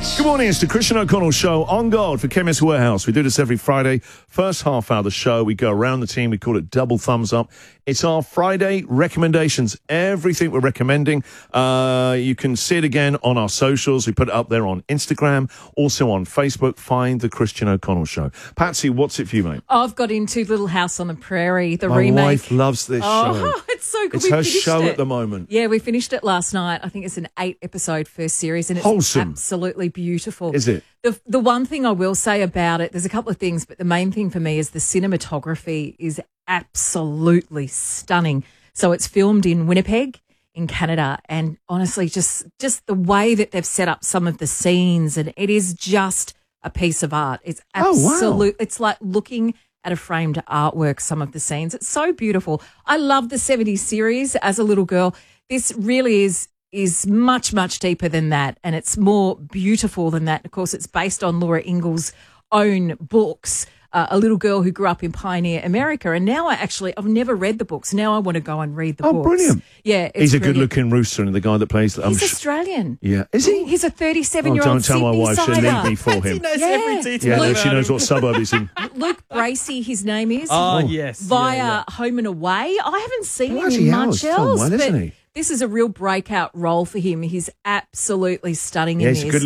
Good morning, it's the Christian O'Connell Show on God for Chemist Warehouse. We do this every Friday. First half hour of the show, we go around the team. We call it Double Thumbs Up. It's our Friday recommendations. Everything we're recommending. You can see it again on our socials. We put it up there on Instagram, also on Facebook. Find the Christian O'Connell Show. Patsy, what's it for you, mate? I've got into Little House on the Prairie, the My remake. wife loves this show. Oh, it's so good. It's her show at the moment. Yeah, we finished it last night. I think it's an 8-episode first series, and it's Wholesome. absolutely beautiful. Is it? The one thing I will say about it, there's a couple of things, but the main thing for me is the cinematography is absolutely stunning. So it's filmed in Winnipeg, in Canada, and honestly, just the way that they've set up some of the scenes, and it is just a piece of art. It's absolute. It's like looking at a framed artwork, some of the scenes. It's so beautiful. I love the 70s series as a little girl. This really is much, much deeper than that, and it's more beautiful than that. Of course, it's based on Laura Ingalls' own books, a little girl who grew up in pioneer America, and now I've never read the books. Now I want to go and read the books. Oh, brilliant. Yeah, it's He's a brilliant. good-looking rooster, and the guy that plays... He's Australian. Yeah. Is he? He's a 37-year-old don't tell my wife. She'll leave Sydney-sider. me for him. He knows Yeah. every detail. Yeah, no, about she knows him. what suburb he's in. Luke Bracey, his name is. Oh, yes. Via Yeah. Home and Away. I haven't seen him Bloody in hell, much he's done else, well, but isn't he? this is a real breakout role for him. He's absolutely stunning Yeah, in he's a this. good